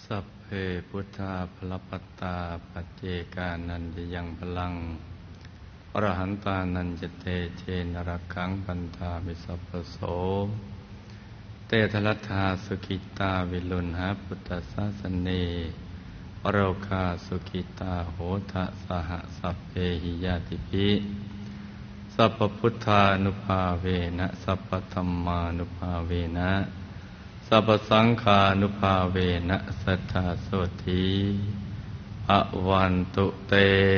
สัพเพพุทธาภลปัตตาปัจเจกานันจะยังพลังอรหันตานันจะเตเชนรักขังปันธามิสัพพโสเตทลัทธาสุขิตาวิลุณหาพุทธศาสเนอโรคาสุขิตาโหทะสหสัพเพหิยาติภิสัพพพุทธานุภาเวนะสัพพธัมมานุภาเวนะสัพพสังฆานุภาเวนะสัทธาโสธีภวันตุเต